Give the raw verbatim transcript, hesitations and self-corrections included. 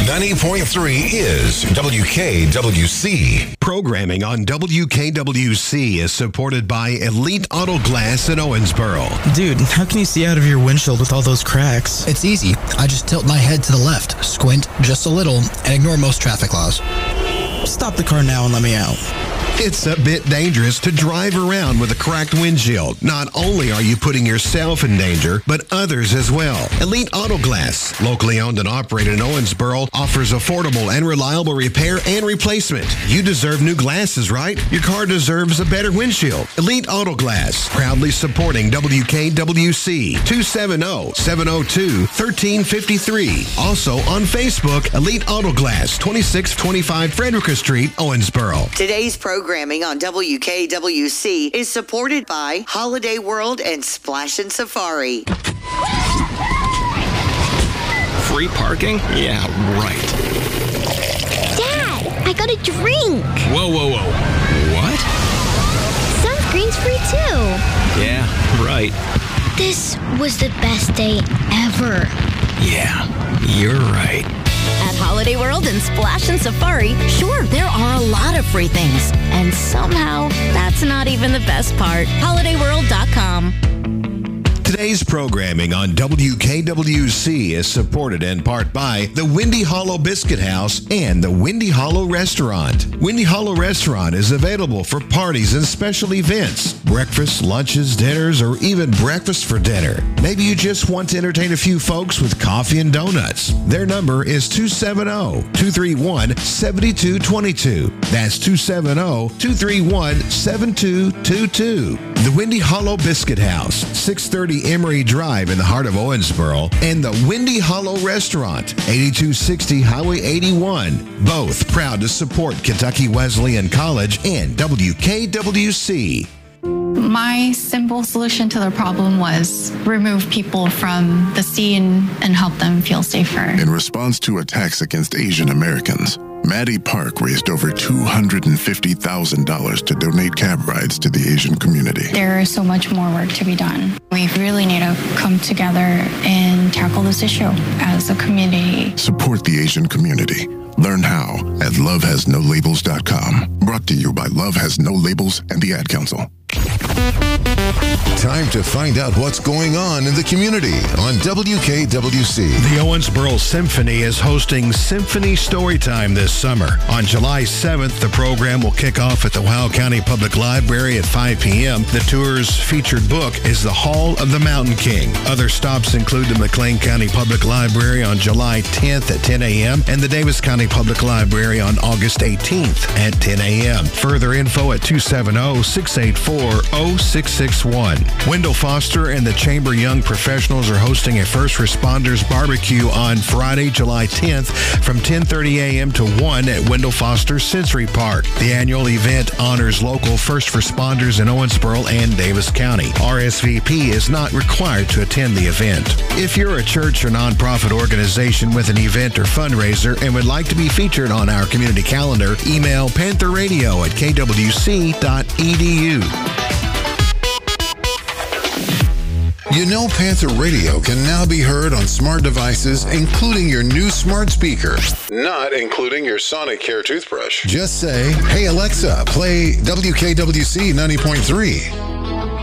ninety point three is W K W C. Programming on W K W C is supported by Elite Auto Glass in Owensboro. Dude, how can you see out of your windshield with all those cracks? It's easy. I just tilt my head to the left, squint just a little, and ignore most traffic laws. Stop the car now and let me out. It's a bit dangerous to drive around with a cracked windshield. Not only are you putting yourself in danger, but others as well. Elite Auto Glass, locally owned and operated in Owensboro, offers affordable and reliable repair and replacement. You deserve new glasses, right? Your car deserves a better windshield. Elite Auto Glass, proudly supporting W K W C, two seven zero, seven zero two, one three five three. Also on Facebook, Elite Auto Glass, twenty-six twenty-five Frederica Street, Owensboro. Today's program Programming on W K W C is supported by Holiday World and Splash and Safari. Free parking? Yeah, right. Dad, I got a drink. Whoa, whoa, whoa. What? Sunscreen's free too. Yeah, right. This was the best day ever. Yeah, you're right. At Holiday World and Splash and Safari, sure, there are a lot of free things. And somehow, that's not even the best part. holiday world dot com. Today's programming on W K W C is supported in part by the Windy Hollow Biscuit House and the Windy Hollow Restaurant. Windy Hollow Restaurant is available for parties and special events, breakfast, lunches, dinners, or even breakfast for dinner. Maybe you just want to entertain a few folks with coffee and donuts. Their number is two seven zero, two three one, seven two two two. That's two seven zero, two three one, seven two two two. The Windy Hollow Biscuit House, six thirty Emory Drive in the heart of Owensboro, and the Windy Hollow Restaurant, eighty-two sixty Highway eighty-one. Both proud to support Kentucky Wesleyan College and W K W C. My simple solution to the problem was remove people from the scene and help them feel safer. In response to attacks against Asian Americans, Maddie Park raised over two hundred fifty thousand dollars to donate cab rides to the Asian community. There is so much more work to be done. We really need to come together and tackle this issue as a community. Support the Asian community. Learn how at love has no labels dot com. Brought to you by Love Has No Labels and the Ad Council. Time to find out what's going on in the community on W K W C. The Owensboro Symphony is hosting Symphony Storytime this summer. On July seventh, the program will kick off at the Ohio County Public Library at five p.m. The tour's featured book is The Hall of the Mountain King. Other stops include the McLean County Public Library on July tenth at ten a.m. and the Davis County Public Library on August eighteenth at ten a.m. Further info at two seven zero, six eight four, zero six six one. Wendell Foster and the Chamber Young Professionals are hosting a First Responders Barbecue on Friday, July tenth from ten thirty a.m. to one at Wendell Foster Sensory Park. The annual event honors local first responders in Owensboro and Davis County. R S V P is not required to attend the event. If you're a church or nonprofit organization with an event or fundraiser and would like to be featured on our community calendar, email panther radio at k w c dot e d u. You know Panther Radio can now be heard on smart devices, including your new smart speaker. Not including your Sonic Care toothbrush. Just say, hey Alexa, play W K W C ninety point three.